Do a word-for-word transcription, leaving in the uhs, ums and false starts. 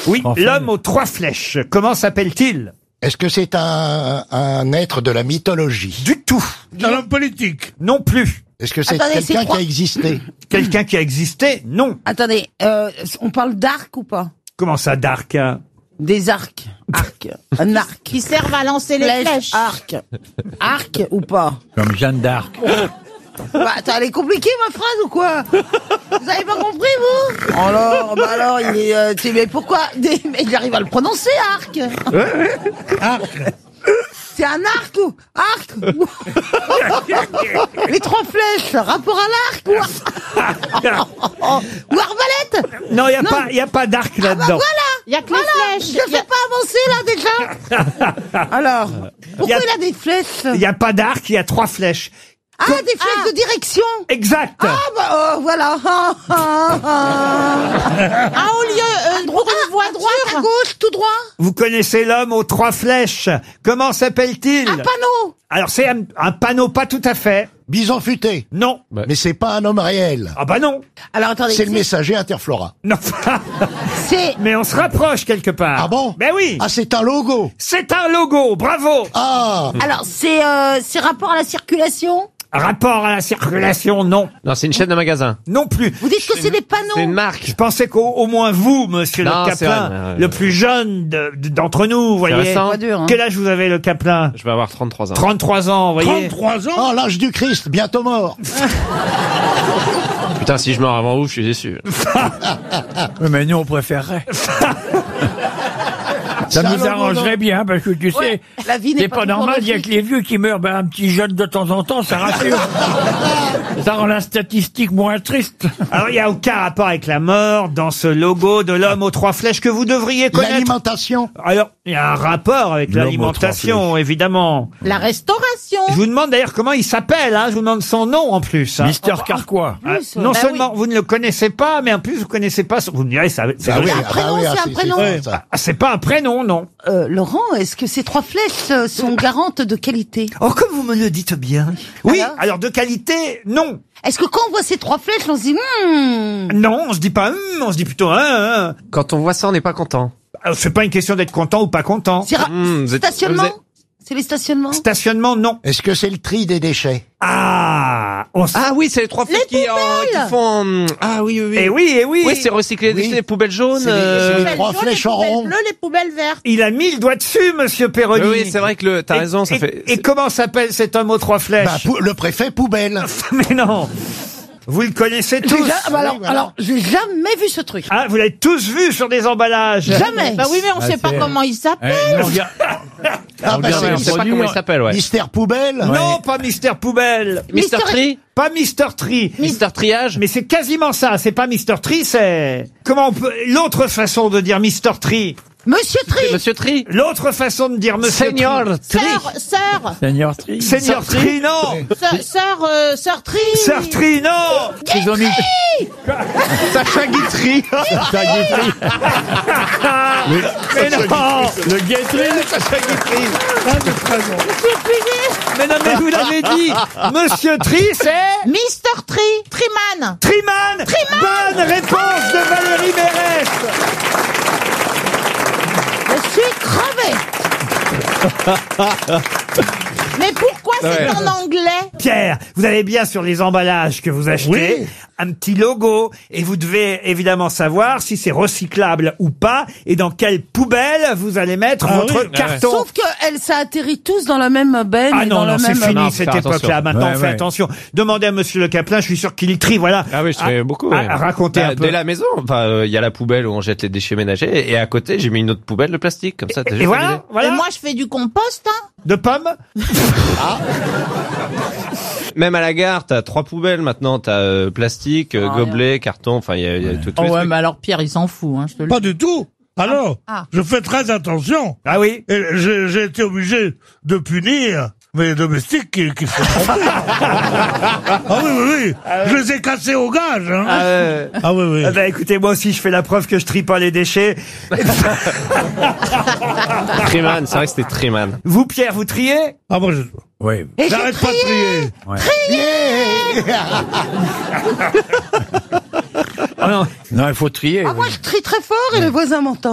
Oui, Enfin, l'homme aux trois flèches. Comment s'appelle-t-il? Est-ce que c'est un, un être de la mythologie? Du tout. Un homme politique. Non plus. Est-ce que c'est Attendez, quelqu'un c'est trois- qui a existé? Quelqu'un qui a existé? Non. Attendez, euh, on parle d'arc ou pas? Comment ça, Dark? hein Des arcs. Arc. Un arc. Qui servent à lancer les Flèche, flèches. arc. Arc ou pas? Comme Jeanne d'Arc. Bah, attends, elle est compliquée ma phrase ou quoi? Vous avez pas compris vous? Alors, bah alors, il est, euh, tu- mais pourquoi? Des- Mais j'arrive à le prononcer, arc. Arc. C'est un arc ou arc ou... Les trois flèches, rapport à l'arc ou, ou arbalète? Non, il n'y a, Non. pas- y a pas d'arc Ah bah là-dedans. voilà. Il y a que les Voilà, flèches. je ne Il y a- fais pas avancer là déjà. Alors, pourquoi Y a- il a des flèches? Il n'y a pas d'arc, il y a trois flèches. Ah, des flèches de direction. Exact. Ah bah oh, voilà. Ah, ah, ah. Ah, au lieu, euh, pour une voie À droite, à droite. gauche, tout droit. Vous connaissez l'homme aux trois flèches. Comment s'appelle-t-il? Un panneau. Alors c'est un, un panneau, pas tout à fait. Bison futé. Non. Mais c'est pas un homme réel. Ah bah non. Alors attendez. C'est le messager Interflora. Non. C'est Mais on se rapproche quelque part. Ah bon? Ben oui. Ah, c'est un logo. C'est un logo. Bravo. Ah, alors c'est euh, c'est rapport à la circulation. Rapport à la circulation, non. Non, c'est une chaîne de magasins. Non plus. Vous dites que c'est des panneaux. C'est une marque. Je pensais qu'au au moins vous, monsieur Non, le c'est Caplin, vrai, mais, euh, le plus jeune de- de- d'entre nous, vous voyez. récent. Pas dur, hein. Quel âge vous avez, le Caplin? Je vais avoir trente-trois ans. trente-trois ans, vous voyez. trente-trois ans. oh, l'âge du Christ, bientôt mort. Putain, si je meurs avant vous, je suis déçu. Oui, mais nous, on préférerait. Ça C'est un nous logo, arrangerait bien, parce que tu sais, Ouais, la vie n'est c'est pas pas toujours normal, il y a logique. que les vieux qui meurent, ben, un petit jeune de temps en temps, ça rassure. Ça rend la statistique moins triste. Alors, il n'y a aucun rapport avec la mort dans ce logo de l'homme aux trois flèches que vous devriez connaître. L'alimentation. Alors, il y a un rapport avec L'homme aux l'alimentation, évidemment. La restauration. Je vous demande d'ailleurs comment il s'appelle, hein. Je vous demande son nom en plus. hein. Mister Carquois. Ah, Plus, non bah seulement vous ne le connaissez pas, mais en plus vous connaissez pas son... Vous me direz, ça, c'est Ah oui, vrai. ah prénom, bah oui, c'est ah, un prénom. c'est ça. Ah, c'est pas un prénom, non. Euh, Laurent, est-ce que ces trois flèches euh, sont garantes de qualité? Oh, comme vous me le dites bien. Oui, alors, Alors de qualité, non. Est-ce que quand on voit ces trois flèches, on se dit hmm, Non, on se dit pas, hum, on se dit plutôt, hein, hein. Quand on voit ça, on n'est pas content. Alors, c'est pas une question d'être content ou pas content. c'est ra- Mmh, vous êtes- stationnement? vous êtes- C'est les stationnements? Stationnement, non. Est-ce que c'est le tri des déchets? Ah, on s- Ah oui, c'est les trois flèches qui, en- qui font... en- Ah oui, oui, oui. Eh oui, eh oui. Oui, c'est recycler Oui. les déchets, poubelles jaunes. C'est les- euh, c'est les Poubelles trois jaunes, flèches les en poubelles rond. bleues, les poubelles vertes. Il a mis le doigt dessus, monsieur Perroni. Oui, oui, c'est vrai que le, t'as Et- raison, ça et, fait... Et comment s'appelle cet homme aux trois flèches? Bah, pou- le préfet poubelle. Mais non. Vous le connaissez J'ai tous. ja- ah bah alors, Oui, voilà. alors, j'ai jamais vu ce truc. Ah, vous l'avez tous vu sur des emballages. Jamais. Bah oui, mais on Ah, sait pas c'est- comment il Eh, s'appelle. nous, on regarde- Ah, bah, regarde c'est un On sait pas produit, comment il on- s'appelle, ouais. Mystère poubelle. Non, pas Mister Poubelle. Mister Mister- Tree. Pas Mister Tree. Mister Triage. Mais c'est quasiment ça. C'est pas Mister Tree, c'est... Comment on peut... L'autre façon de dire Mister Tree. Monsieur Tri. Monsieur Tree. L'autre façon de dire Monsieur Senior Tree. Sœur, sœur, Seigneur Tri. Tree. Senior Tree, non. sœur, sœur, euh, sœur Tri. Sir Tree, non. Ils ont mis Sacha Guitry. ça Guitry. Mais non. Le Guitry. Mais non, mais vous l'avez dit. Monsieur Tree, c'est... Mister Tri. Triman. Triman. Bonne réponse de Valérie Mérès. Je suis crevé. Mais pourquoi c'est Ouais. en anglais? Pierre, vous avez bien sur les emballages que vous achetez Oui. un petit logo et vous devez évidemment savoir si c'est recyclable ou pas et dans quelle poubelle vous allez mettre Ah votre oui. carton. Sauf que elle, ça atterrit tous dans la même benne. Ah et non, dans non, le c'est même... fini Non, faut cette faire époque-là. attention. Maintenant, Ouais, on fait ouais. attention. Demandez à monsieur le Caplin, je suis sûr qu'il trie. Voilà. Ah oui, je fais beaucoup. à- ouais. à raconter Bah, un peu. Dès la maison, enfin, il y a la poubelle où on jette les déchets ménagers et à côté, j'ai mis une autre poubelle de plastique comme ça. t'as Et juste voilà, validé. voilà. Et moi, je fais du compost, hein. De pommes. Même à la gare, t'as trois poubelles maintenant. T'as euh, plastique, euh, Ah, gobelet, carton. Enfin, il y a, il y a tout. tous Oh les ouais, trucs. mais alors Pierre, il s'en fout, hein, je te le dis. Pas du tout. Alors, Ah. je fais très attention. Ah oui. Et j'ai j'ai été obligé de punir mes domestiques qui, qui se sont trompés. Ah oui, oui, oui. Je les ai cassés au gage. Hein. Ah, euh, Ah oui, oui. ah bah, écoutez, moi aussi, je fais la preuve que je trie pas les déchets. Triman, c'est vrai que c'était Triman. Vous, Pierre, vous triez? Ah moi, je... Et J'arrête j'ai pas de trier. Ah non. Non, il faut trier. Ah, oui. moi, je trie très fort et le voisin m'entend.